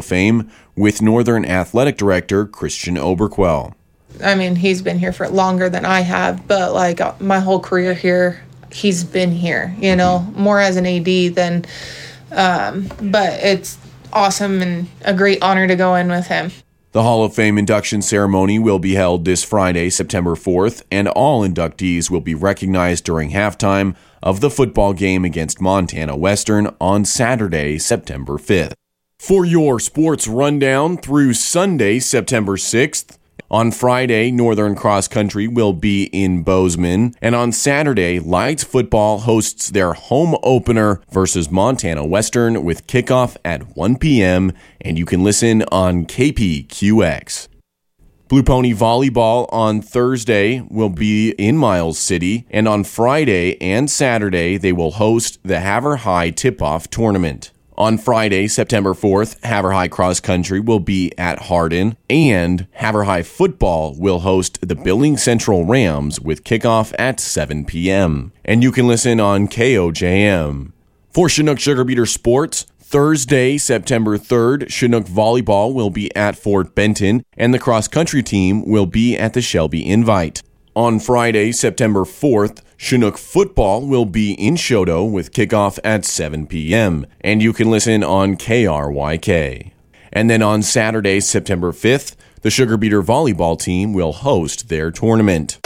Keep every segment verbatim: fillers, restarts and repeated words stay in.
of Fame with Northern Athletic Director Christian Oberquell. I mean, he's been here for longer than I have, but like my whole career here, he's been here, you know, more as an A D than, um, but it's awesome and a great honor to go in with him. The Hall of Fame induction ceremony will be held this Friday, September fourth, and all inductees will be recognized during halftime of the football game against Montana Western on Saturday, September fifth. For your sports rundown through Sunday, September sixth, on Friday, Northern Cross Country will be in Bozeman, and on Saturday, Lights Football hosts their home opener versus Montana Western with kickoff at one p.m., and you can listen on K P Q X. Blue Pony Volleyball on Thursday will be in Miles City, and on Friday and Saturday, they will host the Havre High Tip-Off Tournament. On Friday, September fourth, Havre High Cross Country will be at Hardin, and Havre High Football will host the Billings Central Rams with kickoff at seven p.m. And you can listen on K O J M. For Chinook Sugar Beater Sports, Thursday, September third, Chinook Volleyball will be at Fort Benton, and the cross country team will be at the Shelby Invite. On Friday, September fourth, Chinook Football will be in Choteau with kickoff at seven p.m., and you can listen on K R Y K. And then on Saturday, September fifth, the Sugar Beater Volleyball team will host their tournament.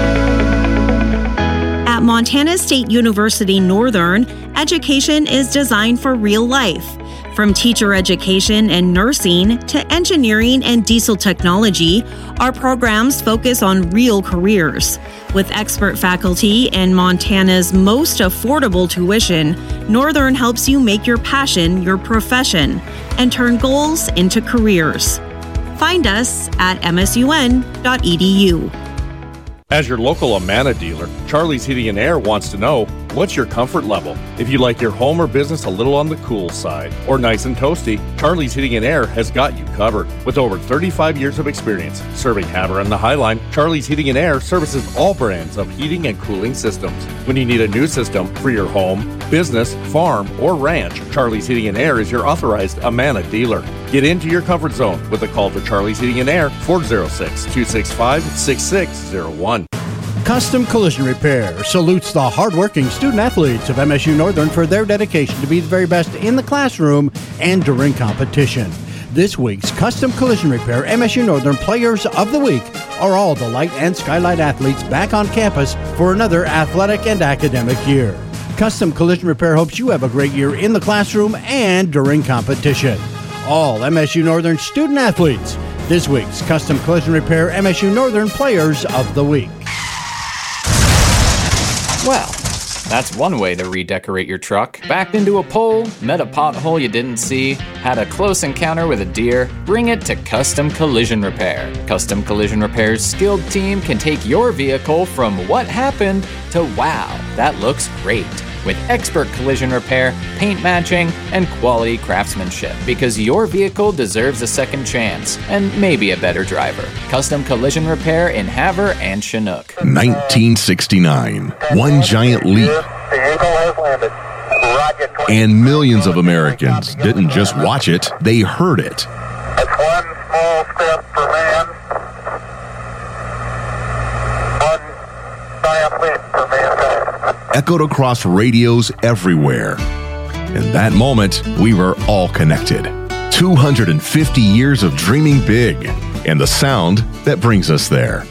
At Montana State University Northern, education is designed for real life. From teacher education and nursing to engineering and diesel technology, our programs focus on real careers. With expert faculty and Montana's most affordable tuition, Northern helps you make your passion your profession and turn goals into careers. Find us at m s u n dot e d u. As your local Amana dealer, Charlie's Heating and Air wants to know, what's your comfort level? If you like your home or business a little on the cool side or nice and toasty, Charlie's Heating and Air has got you covered. With over thirty-five years of experience serving Havre and the Highline, Charlie's Heating and Air services all brands of heating and cooling systems. When you need a new system for your home, business, farm, or ranch, Charlie's Heating and Air is your authorized Amana dealer. Get into your comfort zone with a call to Charlie's Heating and Air, four oh six, two six five, six six oh one. Custom Collision Repair salutes the hardworking student-athletes of M S U Northern for their dedication to be the very best in the classroom and during competition. This week's Custom Collision Repair M S U Northern Players of the Week are all the Light and Skylight athletes back on campus for another athletic and academic year. Custom Collision Repair hopes you have a great year in the classroom and during competition. All M S U Northern student-athletes, this week's Custom Collision Repair M S U Northern Players of the Week. Well, that's one way to redecorate your truck. Backed into a pole, met a pothole you didn't see, had a close encounter with a deer, bring it to Custom Collision Repair. Custom Collision Repair's skilled team can take your vehicle from what happened to wow, that looks great. With expert collision repair, paint matching, and quality craftsmanship. Because your vehicle deserves a second chance and maybe a better driver. Custom Collision Repair in Havre and Chinook. nineteen sixty-nine. One giant leap. And millions of Americans didn't just watch it, they heard it. That's one small step for man, one giant leap for mankind. Echoed across radios everywhere. In that moment, we were all connected. two hundred fifty years of dreaming big, and the sound that brings us there.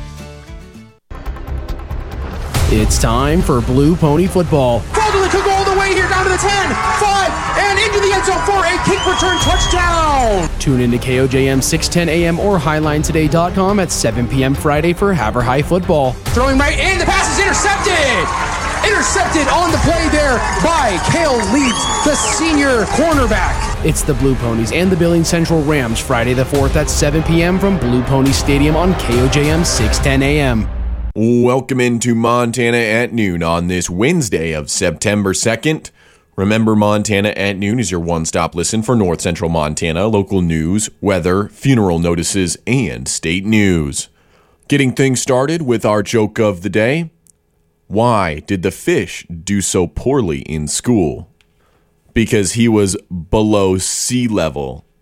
It's time for Blue Pony Football. Baldwin could go all the way here, down to the ten, five, and into the end zone for a kick return touchdown. Tune in to K O J M six ten A M or highline today dot com at seven p.m. Friday for Havre High football. Throwing right in, the pass is intercepted. Intercepted on the play there by Cale Leeds, the senior cornerback. It's the Blue Ponies and the Billings Central Rams Friday the fourth at seven p.m. from Blue Pony Stadium on K O J M six ten A M. Welcome into Montana at Noon on this Wednesday of September second. Remember, Montana at Noon is your one-stop listen for North Central Montana, local news, weather, funeral notices, and state news. Getting things started with our joke of the day. Why did the fish do so poorly in school? Because he was below sea level.